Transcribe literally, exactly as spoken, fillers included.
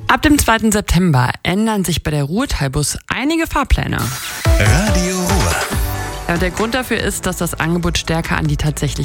Ab dem zweiten September ändern sich bei der Ruhrtalbus einige Fahrpläne. Radio Ruhr. Ja, der Grund dafür ist, dass das Angebot stärker an die tatsächliche